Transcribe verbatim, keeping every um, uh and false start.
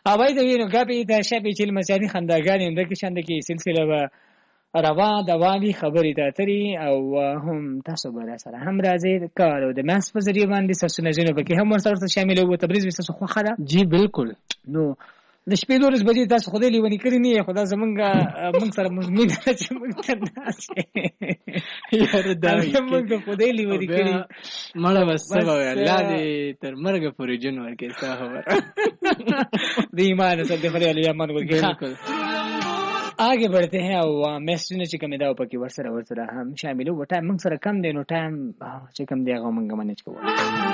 اوای د وینو غبي د شپې چې مسیاني خنداګانې هم د کې شاند کې سلسله و روا دوامي خبرې د اترې او هم تاسو به سره هم راځي کار او د ماس په ذریعہ باندې تاسو نه جنو به کې هم ورسره شامل وو تبریز تاسو خو خره جی بالکل. نو د شپې دورس بجې تاسو خدای لیونی کړی نه خدا زمونږه موږ سره مزمن چې موږ ته ناشې یار دا موږ د خدای لیونی کړی مړه وسبه الله دې تر مرګ پورې جن ورکې ستا خبر د ایمان سره د خدای علی ایمان ورکې بالکل. आगे बढ़ते हैं और मैसेज ने चिकम दाव पकी वर्सरा वर्सरा हम शामिल हो ټایم موږ سره کم دی نو ټایم چې کم دی هغه موږ منیج کوو.